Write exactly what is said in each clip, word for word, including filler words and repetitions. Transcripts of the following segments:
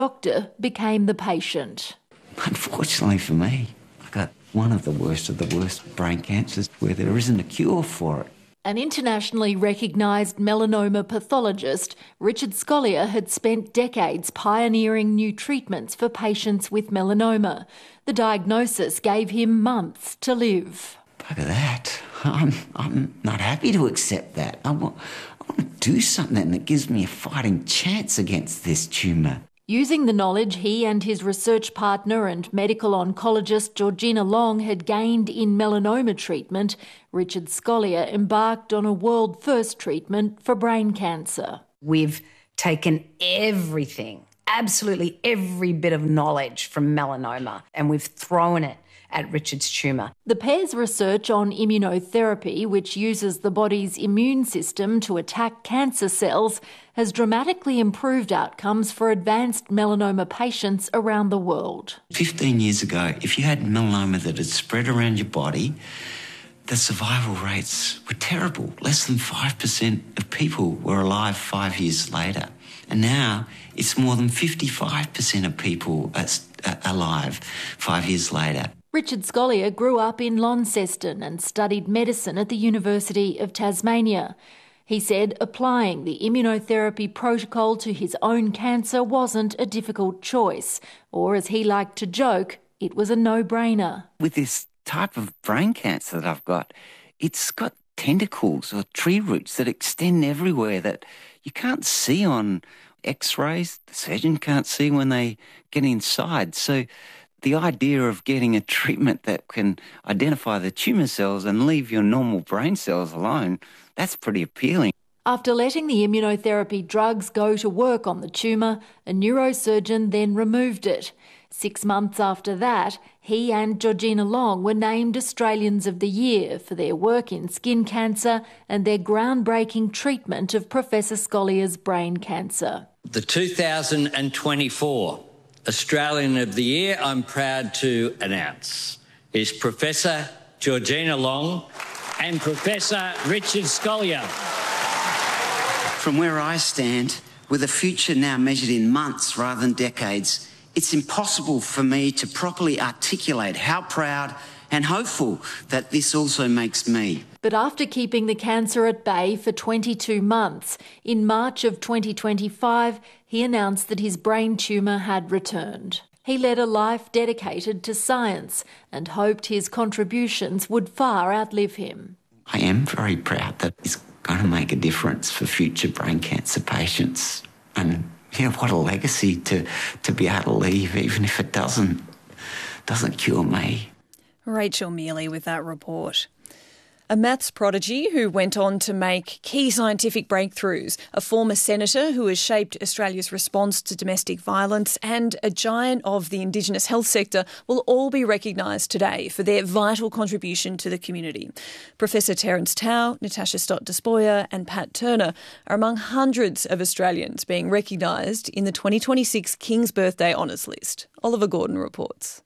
doctor became the patient. Unfortunately for me, I got one of the worst of the worst brain cancers where there isn't a cure for it. An internationally recognised melanoma pathologist, Richard Scolyer had spent decades pioneering new treatments for patients with melanoma. The diagnosis gave him months to live. Bugger that. I'm, I'm not happy to accept that. I want, I want to do something that gives me a fighting chance against this tumour. Using the knowledge he and his research partner and medical oncologist Georgina Long had gained in melanoma treatment, Richard Scolyer embarked on a world-first treatment for brain cancer. We've taken everything, absolutely every bit of knowledge from melanoma, and we've thrown it at Richard's tumour. The pair's research on immunotherapy, which uses the body's immune system to attack cancer cells, has dramatically improved outcomes for advanced melanoma patients around the world. Fifteen years ago, if you had melanoma that had spread around your body, the survival rates were terrible. Less than five percent of people were alive five years later. And now it's more than fifty-five percent of people are alive five years later. Richard Scolyer grew up in Launceston and studied medicine at the University of Tasmania. He said applying the immunotherapy protocol to his own cancer wasn't a difficult choice, or as he liked to joke, it was a no-brainer. With this type of brain cancer that I've got, it's got tentacles or tree roots that extend everywhere that you can't see on x-rays. The surgeon can't see when they get inside. So the idea of getting a treatment that can identify the tumour cells and leave your normal brain cells alone, that's pretty appealing. After letting the immunotherapy drugs go to work on the tumour, a neurosurgeon then removed it. Six months after that, he and Georgina Long were named Australians of the Year for their work in skin cancer and their groundbreaking treatment of Professor Scolyer's brain cancer. The two thousand twenty-four Australian of the Year, I'm proud to announce, is Professor Georgina Long and Professor Richard Scolyer. From where I stand, with a future now measured in months rather than decades, it's impossible for me to properly articulate how proud and hopeful that this also makes me. But after keeping the cancer at bay for twenty-two months, in March of twenty twenty-five, he announced that his brain tumour had returned. He led a life dedicated to science and hoped his contributions would far outlive him. I am very proud that it's going to make a difference for future brain cancer patients. And yeah, what a legacy to, to be able to leave, even if it doesn't, doesn't cure me. Rachel Mealy with that report. A maths prodigy who went on to make key scientific breakthroughs, a former senator who has shaped Australia's response to domestic violence, and a giant of the Indigenous health sector will all be recognised today for their vital contribution to the community. Professor Terence Tao, Natasha Stott-Despoja and Pat Turner are among hundreds of Australians being recognised in the twenty twenty-six King's Birthday Honours List. Oliver Gordon reports.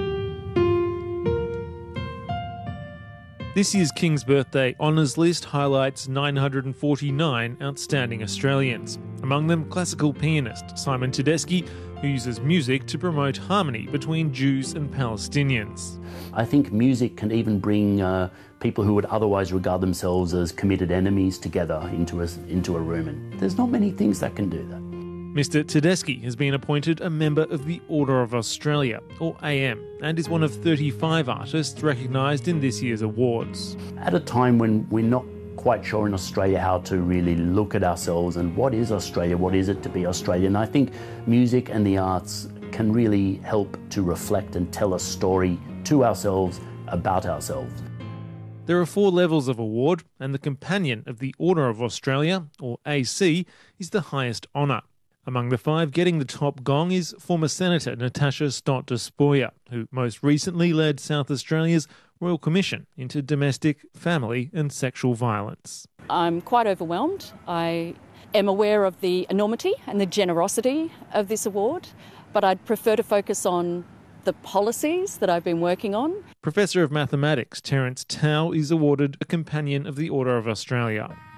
This year's King's Birthday Honours List highlights nine hundred forty-nine outstanding Australians. Among them, classical pianist Simon Tedeschi, who uses music to promote harmony between Jews and Palestinians. I think music can even bring uh, people who would otherwise regard themselves as committed enemies together into a, into a room. And there's not many things that can do that. Mister Tedeschi has been appointed a member of the Order of Australia, or A M, and is one of thirty-five artists recognised in this year's awards. At a time when we're not quite sure in Australia how to really look at ourselves and what is Australia, what is it to be Australian, I think music and the arts can really help to reflect and tell a story to ourselves about ourselves. There are four levels of award, and the Companion of the Order of Australia, or A C, is the highest honour. Among the five getting the top gong is former Senator Natasha Stott-Despoja, who most recently led South Australia's Royal Commission into domestic, family and sexual violence. I'm quite overwhelmed. I am aware of the enormity and the generosity of this award, but I'd prefer to focus on the policies that I've been working on. Professor of Mathematics Terence Tao is awarded a Companion of the Order of Australia.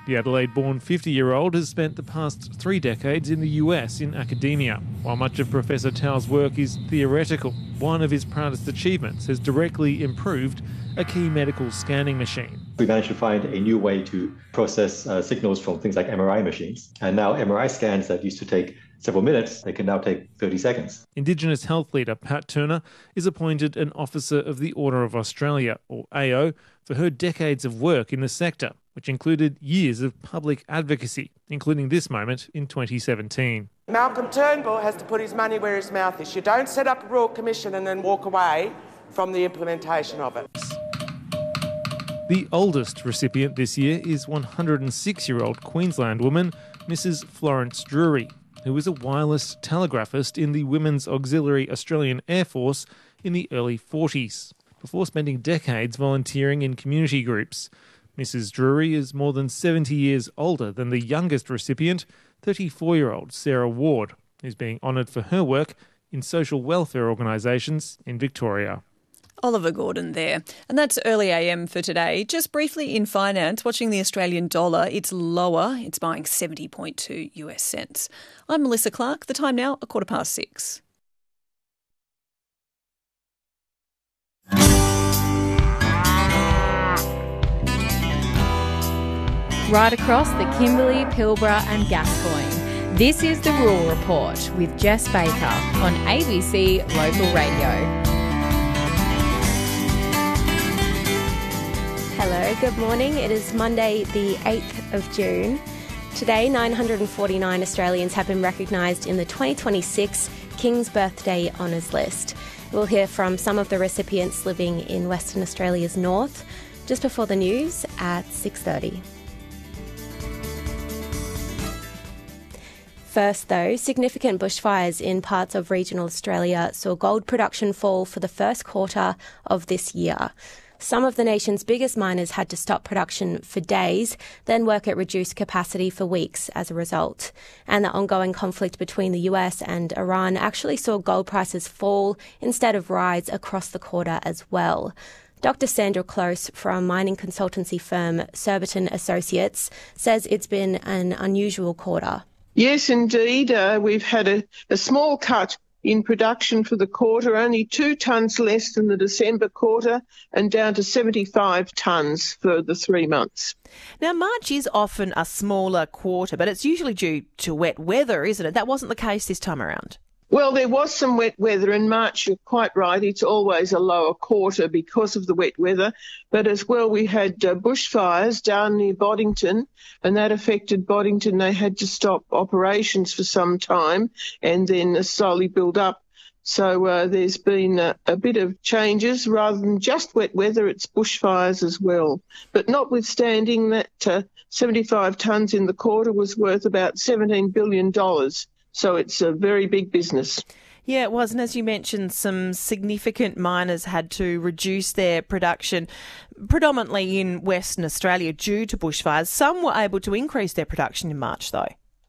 The Adelaide-born fifty-year-old has spent the past three decades in the U S in academia. While much of Professor Tao's work is theoretical, one of his proudest achievements has directly improved a key medical scanning machine. We managed to find a new way to process uh, signals from things like M R I machines. And now M R I scans that used to take several minutes, they can now take thirty seconds. Indigenous health leader Pat Turner is appointed an Officer of the Order of Australia, or A O, for her decades of work in the sector, which included years of public advocacy, including this moment in twenty seventeen. Malcolm Turnbull has to put his money where his mouth is. You don't set up a Royal Commission and then walk away from the implementation of it. The oldest recipient this year is one hundred six-year-old Queensland woman, Missus Florence Drury, who was a wireless telegraphist in the Women's Auxiliary Australian Air Force in the early forties, before spending decades volunteering in community groups. Missus Drury is more than seventy years older than the youngest recipient, thirty-four-year-old Sarah Ward, who's being honoured for her work in social welfare organisations in Victoria. Oliver Gordon there. And that's Early A M for today. Just briefly in finance, watching the Australian dollar, it's lower. It's buying seventy point two U S cents. I'm Melissa Clark. The time now, a quarter past six. Right across the Kimberley, Pilbara and Gascoyne. This is the Rural Report with Jess Baker on A B C Local Radio. Hello, good morning. It is Monday the eighth of June. Today, nine hundred forty-nine Australians have been recognised in the twenty twenty-six King's Birthday Honours List. We'll hear from some of the recipients living in Western Australia's north just before the news at six thirty. First, though, significant bushfires in parts of regional Australia saw gold production fall for the first quarter of this year. Some of the nation's biggest miners had to stop production for days, then work at reduced capacity for weeks as a result. And the ongoing conflict between the U S and Iran actually saw gold prices fall instead of rise across the quarter as well. Doctor Sandra Close from mining consultancy firm Surbiton Associates says it's been an unusual quarter. Yes, indeed. Uh, we've had a, a small cut in production for the quarter, only two tonnes less than the December quarter and down to seventy-five tonnes for the three months. Now, March is often a smaller quarter, but it's usually due to wet weather, isn't it? That wasn't the case this time around. Well, there was some wet weather in March. You're quite right. It's always a lower quarter because of the wet weather. But as well, we had uh, bushfires down near Boddington, and that affected Boddington. They had to stop operations for some time and then uh, slowly build up. So uh, there's been a, a bit of changes. Rather than just wet weather, it's bushfires as well. But notwithstanding that, uh, seventy-five tonnes in the quarter was worth about seventeen billion dollars. So it's a very big business. Yeah, it was. And as you mentioned, some significant miners had to reduce their production, predominantly in Western Australia, due to bushfires. Some were able to increase their production in March, though.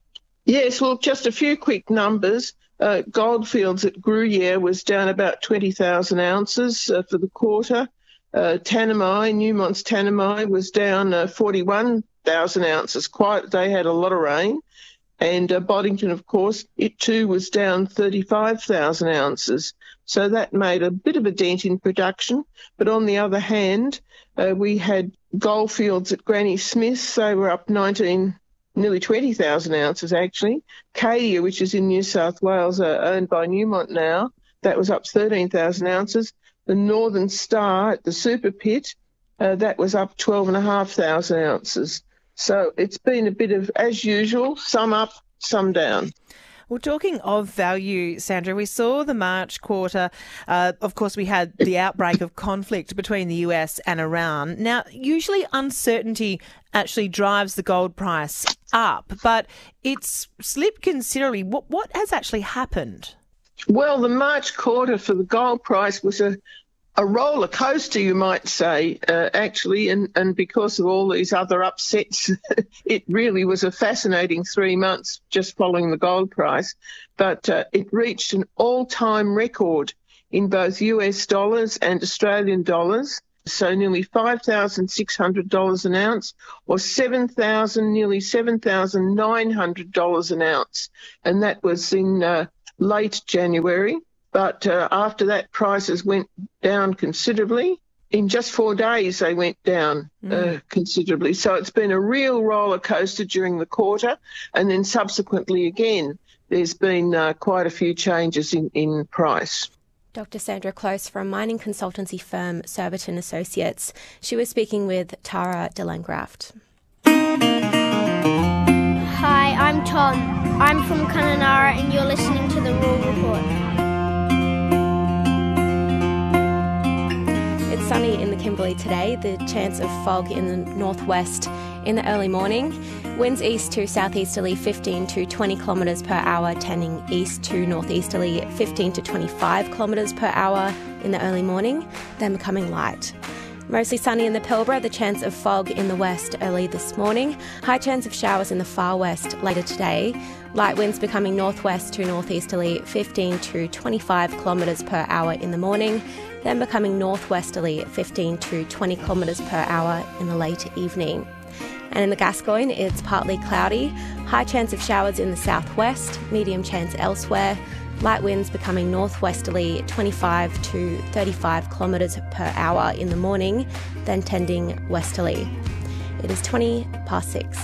Yes, well, just a few quick numbers. Uh, Goldfields at Gruyere was down about twenty thousand ounces uh, for the quarter. Uh, Tanami, Newmont's Tanami, was down uh, forty-one thousand ounces. Quite, they had a lot of rain. And uh, Boddington, of course, it too was down thirty-five thousand ounces. So that made a bit of a dent in production. But on the other hand, uh, we had Goldfields at Granny Smith's. They were up nineteen, nearly twenty thousand ounces, actually. Cadia, which is in New South Wales, uh, owned by Newmont now, that was up thirteen thousand ounces. The Northern Star at the Super Pit, uh, that was up twelve thousand five hundred ounces. So it's been a bit of, as usual, some up, some down. Well, talking of value, Sandra, we saw the March quarter. Uh, of course, we had the outbreak of conflict between the U S and Iran. Now, usually uncertainty actually drives the gold price up, but it's slipped considerably. What, what has actually happened? Well, the March quarter for the gold price was a A roller coaster, you might say, uh, actually, and, and because of all these other upsets, it really was a fascinating three months just following the gold price. But uh, it reached an all-time record in both U S dollars and Australian dollars. so nearly five thousand six hundred dollars an ounce, or seven thousand dollars, nearly seven thousand nine hundred dollars an ounce. And that was in uh, late January. But uh, after that, prices went down considerably. In just four days, they went down mm. uh, considerably. So it's been a real roller coaster during the quarter. And then subsequently again, there's been uh, quite a few changes in, in price. Doctor Sandra Close from mining consultancy firm Surbiton Associates. She was speaking with Tara de Langraft. Hi, I'm Tom. I'm from Kununurra and you're listening to the Rural Report. It's sunny in the Kimberley today, the chance of fog in the northwest in the early morning. Winds east to southeasterly fifteen to twenty kilometres per hour, tending east to northeasterly fifteen to twenty-five kilometres per hour in the early morning, then becoming light. Mostly sunny in the Pilbara, the chance of fog in the west early this morning. High chance of showers in the far west later today. Light winds becoming northwest to northeasterly fifteen to twenty-five kilometres per hour in the morning, then becoming northwesterly fifteen to twenty kilometres per hour in the late evening. And in the Gascoyne, it's partly cloudy. High chance of showers in the southwest, medium chance elsewhere. Light winds becoming northwesterly twenty-five to thirty-five kilometres per hour in the morning, then tending westerly. It is twenty past six.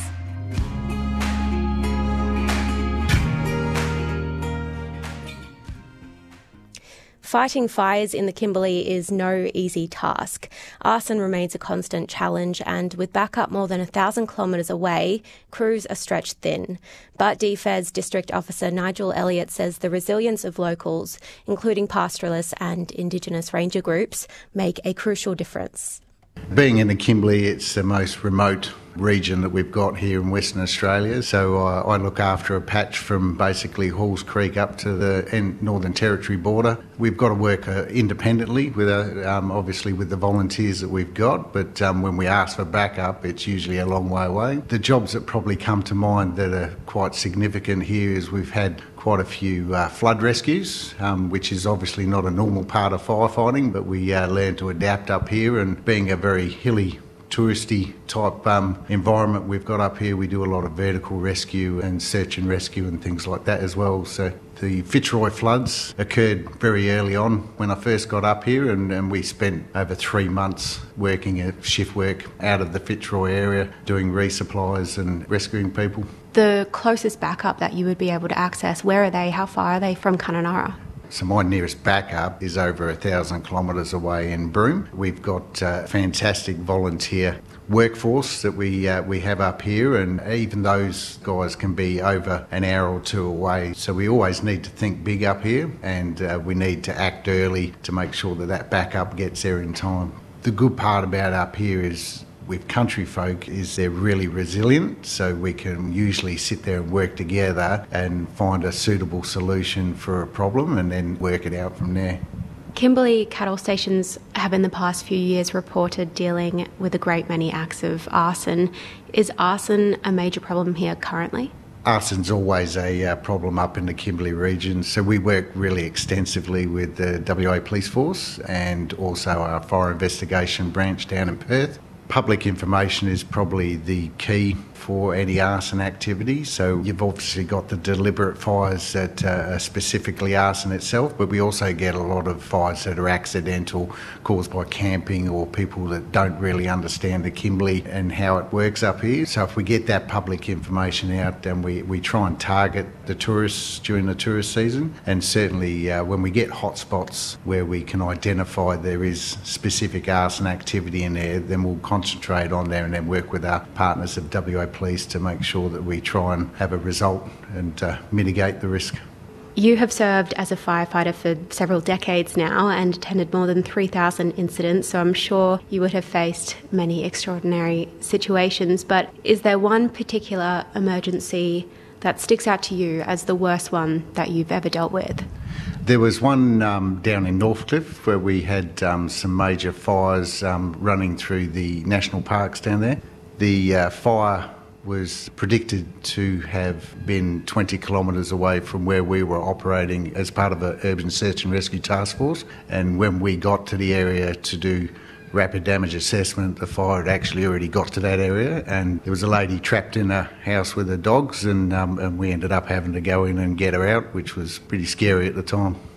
Fighting fires in the Kimberley is no easy task. Arson remains a constant challenge, and with backup more than a thousand kilometres away, crews are stretched thin. But D F E S District Officer Nigel Elliott says the resilience of locals, including pastoralists and Indigenous ranger groups, make a crucial difference. Being in the Kimberley, it's the most remote region that we've got here in Western Australia, so uh, I look after a patch from basically Halls Creek up to the Northern Territory border. We've got to work uh, independently, with uh, um, obviously with the volunteers that we've got, but um, when we ask for backup, it's usually a long way away. The jobs that probably come to mind that are quite significant here is we've had quite a few uh, flood rescues, um, which is obviously not a normal part of firefighting, but we uh, learned to adapt up here, and being a very hilly touristy type um, environment we've got up here, we do a lot of vertical rescue and search and rescue and things like that as well. So the Fitzroy floods occurred very early on when I first got up here, and, and we spent over three months working at shift work out of the Fitzroy area, doing resupplies and rescuing people. The closest backup that you would be able to access, where are they? How far are they from Kununurra? So my nearest backup is over a thousand kilometres away in Broome. We've got a fantastic volunteer workforce that we uh, we have up here, and even those guys can be over an hour or two away. So we always need to think big up here, and uh, we need to act early to make sure that that backup gets there in time. The good part about up here is with country folk is they're really resilient, so we can usually sit there and work together and find a suitable solution for a problem and then work it out from there. Kimberley cattle stations have in the past few years reported dealing with a great many acts of arson. Is arson a major problem here currently? Arson's always a uh, problem up in the Kimberley region, so we work really extensively with the W A Police Force and also our fire investigation branch down in Perth. Public information is probably the key for any arson activity. So you've obviously got the deliberate fires that uh, are specifically arson itself, but we also get a lot of fires that are accidental, caused by camping or people that don't really understand the Kimberley and how it works up here. So if we get that public information out, then we, we try and target the tourists during the tourist season. And certainly uh, when we get hotspots where we can identify there is specific arson activity in there, then we'll concentrate on there and then work with our partners at W A Police to make sure that we try and have a result and uh, mitigate the risk. You have served as a firefighter for several decades now and attended more than three thousand incidents, so I'm sure you would have faced many extraordinary situations, but is there one particular emergency that sticks out to you as the worst one that you've ever dealt with? There was one um, down in Northcliffe where we had um, some major fires um, running through the national parks down there. The uh, fire was predicted to have been twenty kilometres away from where we were operating as part of an urban search and rescue task force. And when we got to the area to do rapid damage assessment, the fire had actually already got to that area, and there was a lady trapped in a house with her dogs, and, um, and we ended up having to go in and get her out, which was pretty scary at the time.